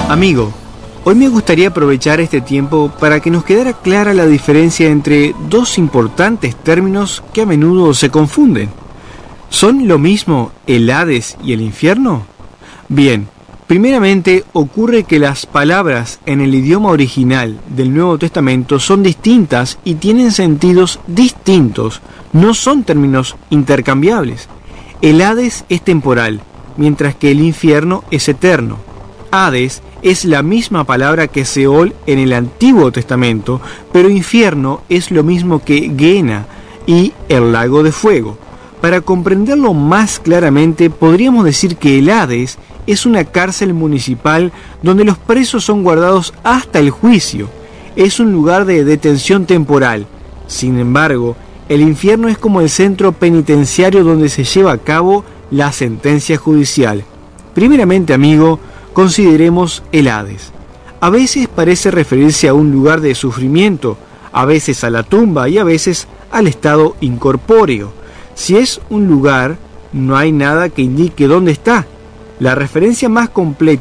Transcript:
Amigo, hoy me gustaría aprovechar este tiempo para que nos quedara clara la diferencia entre dos importantes términos que a menudo se confunden. ¿Son lo mismo el Hades y el infierno? Bien, primeramente ocurre que las palabras en el idioma original del Nuevo Testamento son distintas y tienen sentidos distintos, no son términos intercambiables. El Hades es temporal, mientras que el infierno es eterno. Hades es la misma palabra que Seol en el Antiguo Testamento, pero infierno es lo mismo que Gehenna y el lago de fuego. Para comprenderlo más claramente, podríamos decir que el Hades es una cárcel municipal donde los presos son guardados hasta el juicio. Es un lugar de detención temporal. Sin embargo, el infierno es como el centro penitenciario donde se lleva a cabo la sentencia judicial. Primeramente, amigo, consideremos el Hades. A veces parece referirse a un lugar de sufrimiento, a veces a la tumba y a veces al estado incorpóreo. Si es un lugar, no hay nada que indique dónde está. La referencia más completa